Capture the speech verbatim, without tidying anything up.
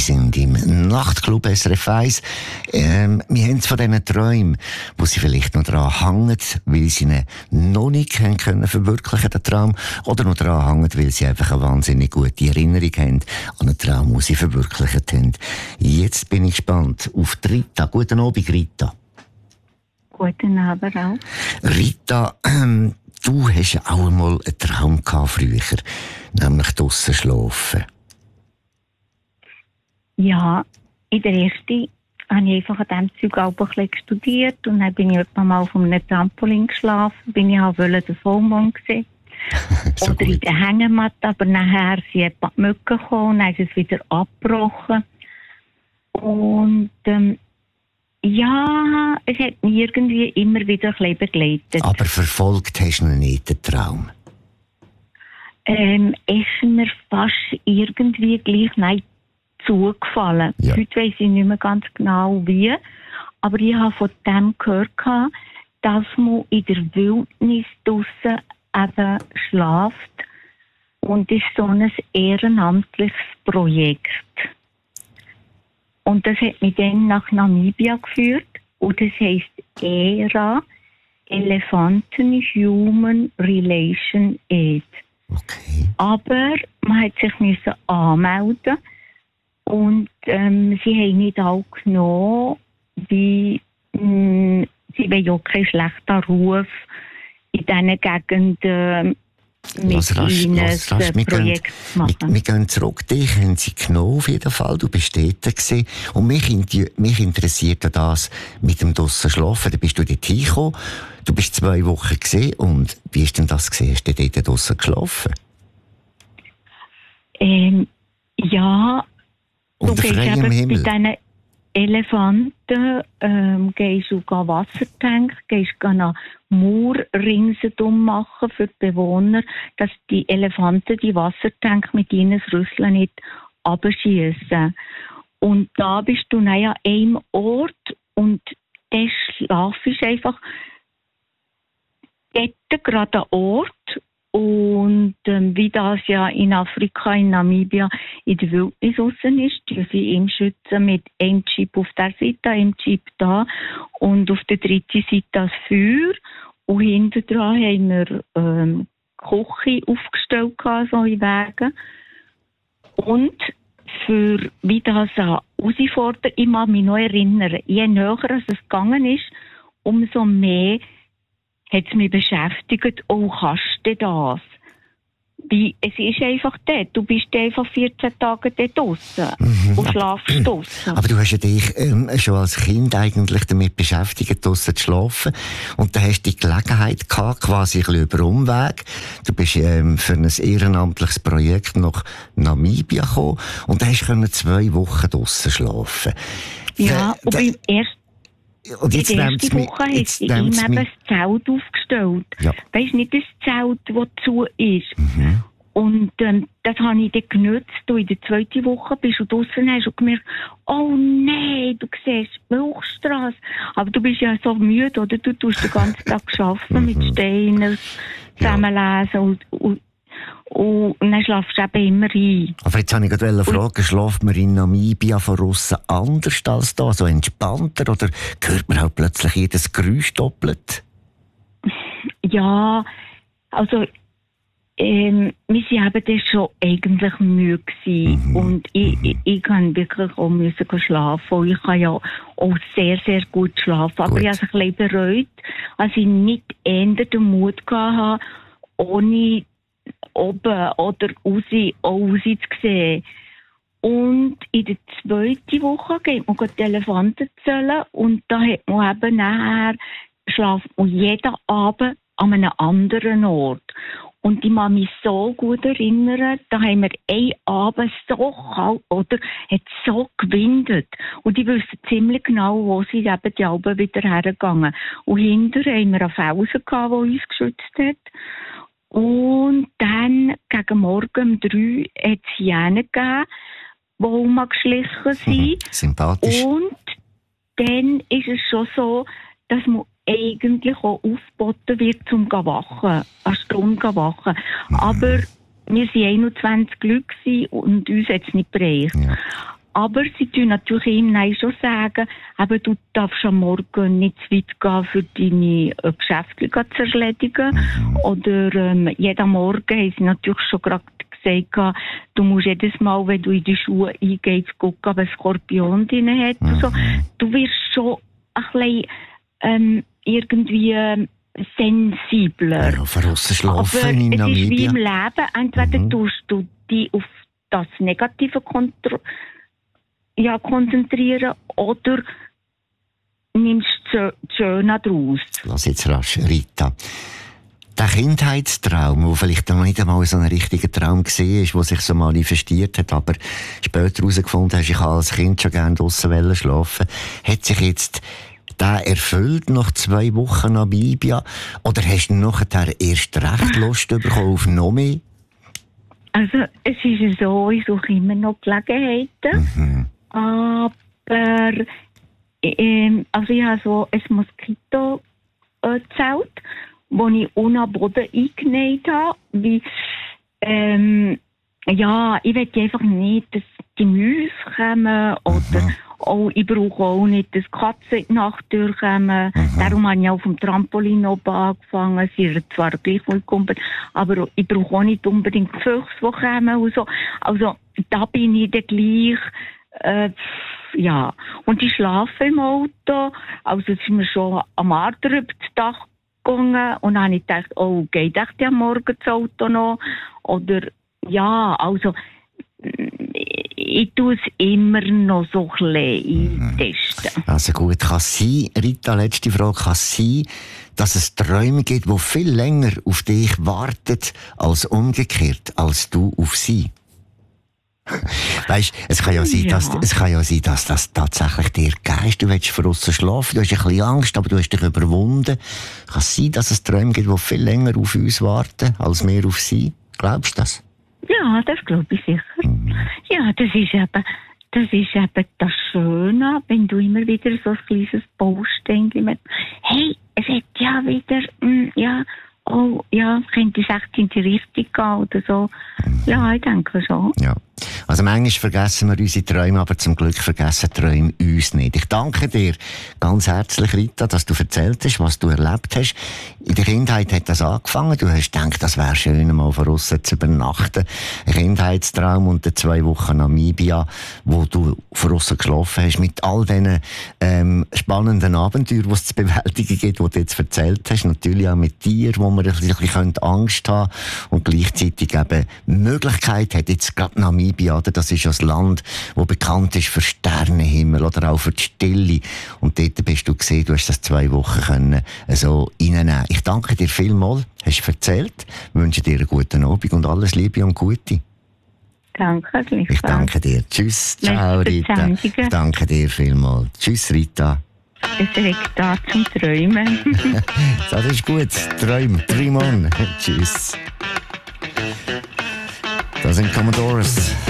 sind im Nachtclub S R F eins. Ähm, wir haben es von diesen Träumen, wo sie vielleicht noch dran hängen, weil sie ihn noch nicht haben können verwirklichen, den Traum, oder noch dran hängen, weil sie einfach eine wahnsinnig gute Erinnerung haben an einen Traum, den sie verwirklicht haben. Jetzt bin ich gespannt auf die Rita. Guten Abend, Rita. Guten Abend auch. Rita, ähm, du hast ja auch einmal einen Traum gehabt früher, nämlich draussen schlafen. Ja, in der ersten habe ich einfach an diesem Zeug auch ein bisschen studiert und dann bin ich etwa mal auf einem Trampolin geschlafen, bin ich auch den Vollmond gesehen. so Oder gut. in der Hängematte, aber nachher sind ein paar Mücken gekommen und dann ist es wieder abgebrochen. Und ähm, ja, es hat mich irgendwie immer wieder ein bisschen begleitet. Aber verfolgt hast du noch nicht den Traum? Ähm, ist mir fast irgendwie gleich nicht zugefallen. Ja. Heute weiss ich nicht mehr ganz genau wie, aber ich habe von dem gehört, dass man in der Wildnis draussen eben schläft und ist so ein ehrenamtliches Projekt. Und das hat mich dann nach Namibia geführt und das heisst E R A, Elefanten Human Relation Aid. Okay. Aber man hat sich müssen anmelden und ähm, sie haben nicht alle genommen, wie mh, sie wollen ja keinen schlechten Ruf in diesen Gegenden mit Lass rasch, ihnen lass rasch. ein Wir Projekt gehen, machen. wir, wir gehen zurück. Dich haben sie genommen, auf jeden Fall. Du bist dort gewesen. Und mich, mich interessiert ja das mit dem draussen Schlafen. Da bist du dort hingekommen. Du bist zwei Wochen gewesen. Und wie ist denn das gewesen? Hast du dort draussen geschlafen? Ähm, ja, Unter du gehst freiem eben Himmel? bei diesen Elefanten, ähm, gehst du Wassertank, gehst eine Mauer ringsherum machen für die Bewohner, dass die Elefanten die Wassertank mit ihren Rüsseln nicht abschießen. Und da bist du dann an einem Ort und der Schlaf ist einfach dort gerade ein Ort. Und ähm, wie das ja in Afrika, in Namibia, in der Wildnis aussen ist, die sie ihm schützen mit einem Chip auf der Seite, einem Chip da und auf der dritten Seite das Feuer. Und hinten dran haben wir ähm, Küche aufgestellt, so in Wegen. Und für wie das herausfordert, ich mag mich noch erinnern, je näher als es gegangen ist, umso mehr hat es mich beschäftigt, oh, kannst du das? Wie, es ist einfach dort. Du bist einfach vierzehn Tage dort draussen Mhm. und schlafst draussen. Aber du hast ja dich ähm, schon als Kind eigentlich damit beschäftigt, draussen zu schlafen. Und da hast du die Gelegenheit gehabt, quasi ein bisschen über Umweg. Du bist ähm, für ein ehrenamtliches Projekt nach Namibia gekommen und da hast du zwei Wochen draussen schlafen. Ja, Da- und beim ersten Und jetzt in der nehmt's ersten mich, Woche hat jetzt sie ihm nehmt's eben mich, ein Zelt aufgestellt. Ja. Weisst nicht das Zelt, das zu ist. Mhm. Und ähm, das habe ich dann genutzt. Und in der zweiten Woche bist du draussen und hast gemerkt, oh nein, du siehst die Milchstrasse. Aber du bist ja so müde, oder? Du tust den ganzen Tag arbeiten mit Steinen, zusammenlesen und, und, und dann schlafst du eben immer ein. Aber jetzt wollte ich gerade fragen, schläft man in Namibia von aussen anders als da, so entspannter, oder hört man halt plötzlich jedes Geräusch doppelt? Ja, also ähm, wir waren eben dann schon eigentlich müde gewesen. Mhm. Und ich, ich, ich kann wirklich auch müssen gehen schlafen. Und ich kann ja auch sehr, sehr gut schlafen. Aber Gut. ich habe es ein bisschen bereut, als ich nicht eher den Mut gehabt habe, ohne oben oder raus, auch raus zu sehen. Und in der zweiten Woche geht man die Elefanten zählen und da hat man eben nachher, schlaft man jeden Abend an einem anderen Ort. Und ich kann mich so gut erinnern, da haben wir einen Abend so kalt, oder, hat so gewindet. Und ich wusste ziemlich genau, wo sie eben die Alben wieder hergegangen. Und hinterher haben wir einen Felsen gehabt, der uns geschützt hat. Und dann, gegen Morgen um drei, hat es Hyänen gegeben, die rumgeschlichen sind. Mhm. Sympathisch. Und dann ist es schon so, dass man eigentlich auch aufgeboten wird, zum zu wachen, eine Stunde zu wachen. Mhm. Aber wir waren einundzwanzig Leute und uns hat es nicht gereicht. Ja. Aber sie tun natürlich ihm nein schon sagen, aber du darfst am Morgen nicht zu weit gehen, für deine äh, Geschäfte zu erledigen. Mhm. Oder ähm, jeden Morgen haben sie natürlich schon gerade gesagt, du musst jedes Mal, wenn du in die Schuhe eingehst, gucken, ob ein Skorpion drin hat. Mhm. Also, du wirst schon ein bisschen ähm, irgendwie ähm, sensibler. Ja, von aussen schlafen Aber in es ist wie Namibia. im Leben, entweder Mhm. tust du dich auf das Negative kontro- ja, konzentrieren oder nimmst das Schöne daraus. Lass jetzt rasch, Rita. Der Kindheitstraum, der vielleicht noch nicht einmal so ein richtiger Traum war, der sich so manifestiert hat, aber später herausgefunden hast, ich kann als Kind schon gerne draussen schlafen, hat sich jetzt der erfüllt nach zwei Wochen Namibia? Oder hast du nachher erst recht Lust bekommen auf noch mehr? Also, es ist so, ich suche immer noch Gelegenheiten. Mhm. Aber, ähm, also ich habe so ein Moskito-Zelt, wo ich unten am Boden eingenäht habe. Wie, ähm, ja, ich will einfach nicht, dass die Mäuse kommen oder Mhm. auch, ich brauche auch nicht, dass die Katzen in die Nacht durchkommen. Mhm. Darum habe ich auch vom Trampolin oben angefangen. Sie sind zwar gleich willkommen, aber ich brauche auch nicht unbedingt die Füchse, die kommen und so. Also, da bin ich dann gleich, äh, ja. Und ich schlafe im Auto. Also, es ist mir schon am Ader über das Dach gegangen. Und dann habe ich gedacht, oh, geht echt ja morgen das Auto noch? Oder, ja, also, ich tue es immer noch so klein eintesten. Also gut, kann es sein, Rita, letzte Frage, kann es sein, dass es Träume gibt, die viel länger auf dich warten, als umgekehrt, als du auf sie? Weisst, es kann ja sein, Ja. dass, es kann ja sein, dass das tatsächlich dir Geist, du willst von aussen schlafen, du hast ein bisschen Angst, aber du hast dich überwunden. Kann es sein, dass es Träume gibt, die viel länger auf uns warten, als wir auf sie? Glaubst du das? Ja, das glaube ich sicher. Mhm. Ja, das ist eben, das ist eben das Schöne, wenn du immer wieder so ein kleines Baustein mit, hey, es hat ja wieder, mm, ja, oh, ja, könnte es echt in die Richtung gehen oder so. Ja, ich denke schon. Ja. Also manchmal vergessen wir unsere Träume, aber zum Glück vergessen Träume uns nicht. Ich danke dir ganz herzlich, Rita, dass du erzählt hast, was du erlebt hast. In der Kindheit hat das angefangen. Du hast gedacht, das wäre schön, mal von aussen zu übernachten. Ein Kindheitstraum und dann zwei Wochen Namibia, wo du von aussen geschlafen hast, mit all diesen ähm, spannenden Abenteuern, die es zu bewältigen gibt, die du jetzt erzählt hast. Natürlich auch mit dir, wo man ein bisschen Angst haben könnte und gleichzeitig eben Möglichkeit hat, jetzt gerade Namibia, oder? Das ist ja ein Land, das bekannt ist für Sternenhimmel oder auch für die Stille. Und dort bist du gesehen, du hast das zwei Wochen können so reinnehmen. Ich danke dir vielmals, hast erzählt, wünsche dir einen guten Abend und alles Liebe und Gute. Danke, gleichfalls. Ich danke dir. Tschüss, ciao Merci Rita. fürs Ich Sendungen. danke dir vielmals. Tschüss Rita. Es regt da zum Träumen. Das ist gut. Träum, Träum on. Tschüss. Das sind Commodores.